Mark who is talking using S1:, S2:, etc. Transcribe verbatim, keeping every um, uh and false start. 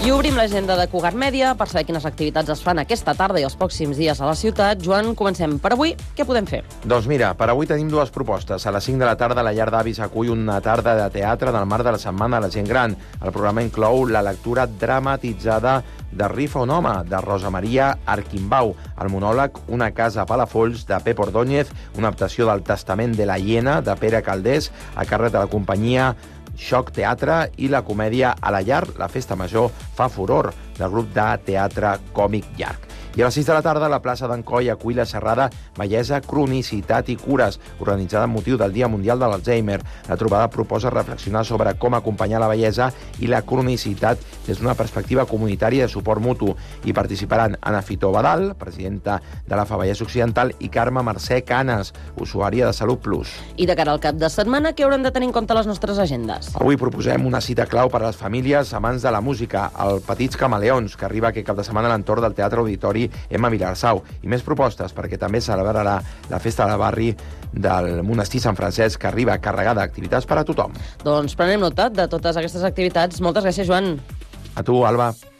S1: I obrim l'agenda de Cugat Mèdia per saber quines activitats es fan aquesta tarda i els pròxims dies a la ciutat. Joan, comencem per avui. Què podem fer?
S2: Doncs mira, per avui tenim dues propostes. A les cinc de la tarda, la Llar d'Avis acull una tarda de teatre del marc de la Setmana de la Gent Gran. El programa inclou la lectura dramatitzada de Rifa un home, de Rosa Maria Arquimbau, el monòleg Una casa a Palafolls, de Pep Ordóñez, una adaptació del Testament de la Hiena, de Pere Caldés, a càrrec de la companyia Xoc Teatre, i la comèdia A la llar, la festa major fa furor, del grup de teatre còmic llarg. I a les sis de la tarda, la plaça d'en Coi acull la xerrada Bellesa, Cronicitat i Cures, organitzada amb motiu del Dia Mundial de l'Alzheimer. La trobada proposa reflexionar sobre com acompanyar la bellesa i la cronicitat des d'una perspectiva comunitària de suport mutu. Hi participaran Ana Fitó Badal, presidenta de l'A F A Vallès Occidental, i Carme Mercè Canes, usuària de Salut Plus.
S1: I de cara al cap de setmana, què haurem de tenir en compte les nostres agendes?
S2: Avui proposem una cita clau per a les famílies amants de la música, el Petits Camaleons, que arriba aquest cap de setmana a l'entorn del Teatre Auditori Emma Vilarsau, i més propostes perquè també celebrarà la festa del barri del Monestir Sant Francesc, que arriba carregada d'activitats per a tothom.
S1: Doncs prenem nota de totes aquestes activitats. Moltes gràcies, Joan.
S2: A tu, Alba.